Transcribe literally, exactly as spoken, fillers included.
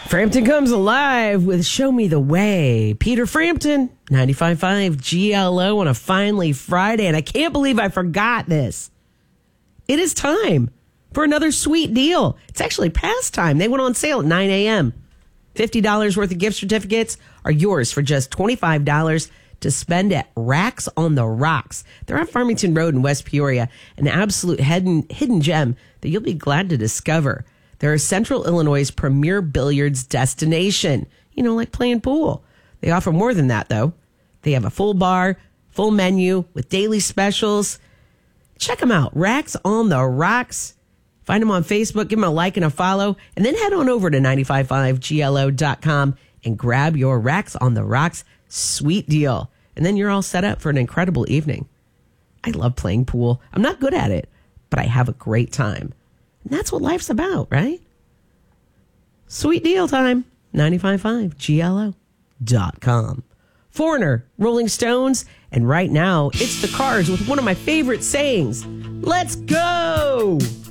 Frampton comes alive with Show Me the Way. Peter Frampton, ninety-five point five G L O on a finally Friday. And I can't believe I forgot this. It is time for another sweet deal. It's actually past time. They went on sale at nine a.m. fifty dollars worth of gift certificates are yours for just twenty-five dollars to spend at Racks on the Rocks. They're on Farmington Road in West Peoria, an absolute hidden, hidden gem that you'll be glad to discover. They're Central Illinois' premier billiards destination. You know, like playing pool. They offer more than that, though. They have a full bar, full menu with daily specials. Check them out. Racks on the Rocks. Find them on Facebook. Give them a like and a follow. And then head on over to nine five five G L O dot com and grab your Racks on the Rocks sweet deal. And then you're all set up for an incredible evening. I love playing pool. I'm not good at it, but I have a great time. And that's what life's about, right? Sweet deal time. nine five five G L O dot com. Foreigner, Rolling Stones, and right now it's the Cars with one of my favorite sayings. Let's go!